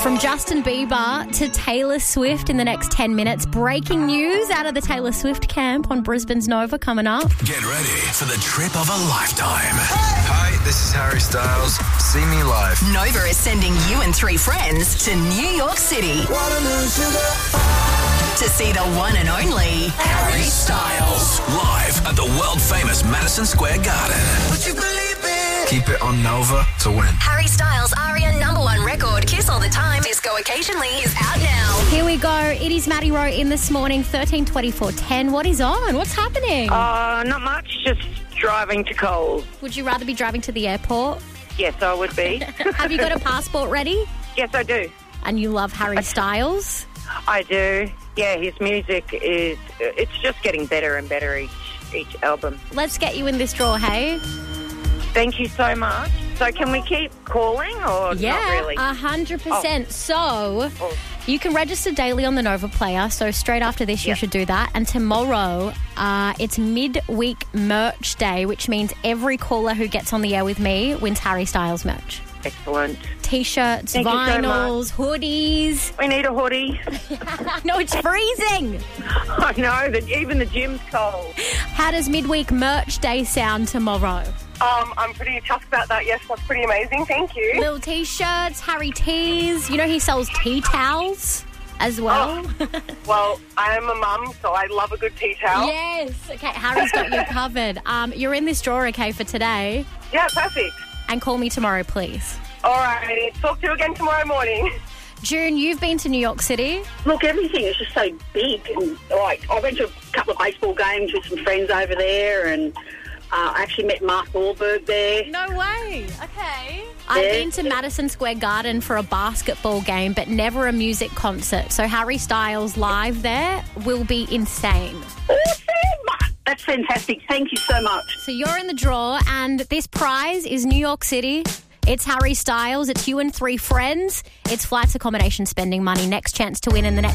From Justin Bieber to Taylor Swift in the next 10 minutes. Breaking news out of the Taylor Swift camp on Brisbane's Nova coming up. Get ready for the trip of a lifetime. Hi, this is Harry Styles. See me live. Nova is sending you and 3 friends to New York City to see the one and only Harry Styles. Live at the world-famous Madison Square Garden. Would you believe it? Keep it on Nova to win. Harry Styles' ARIA #1 record, Kiss All the Time, Disco Occasionally, is out now. Here we go. It is Maddie Rowe in this morning, 13:24:10. What is on? What's happening? Not much, just driving to Coles. Would you rather be driving to the airport? Yes, I would be. Have you got a passport ready? Yes, I do. And you love Harry Styles? I do. Yeah, his music it's just getting better and better each album. Let's get you in this draw, hey? Thank you so much. So can we keep calling or Yeah, not really? 100%. So Oh. you can register daily on the Nova Player. So straight after this, you Yeah. should do that. And tomorrow, it's midweek merch day, which means every caller who gets on the air with me wins Harry Styles merch. Excellent. T-shirts, Thank you so vinyls, hoodies. We need a hoodie. No, it's freezing. I know, that even the gym's cold. How does midweek merch day sound tomorrow? I'm pretty chuffed about that. Yes, that's pretty amazing. Thank you. Little T-shirts, Harry tees. You know he sells tea towels as well. Well, I am a mum, so I love a good tea towel. Yes. Okay, Harry's got you covered. You're in this draw, okay, for today. Yeah, perfect. And call me tomorrow, please. All right. Talk to you again tomorrow morning. June, you've been to New York City. Look, everything is just so big. And, like, I went to a couple of baseball games with some friends over there, and I actually met Mark Wahlberg there. No way. Okay. I've been to Madison Square Garden for a basketball game, but never a music concert. So Harry Styles live there will be insane. Awesome! That's fantastic. Thank you so much. So you're in the draw, and this prize is New York City. It's Harry Styles. It's you and 3 friends. It's flights, accommodation, spending money. Next chance to win in the next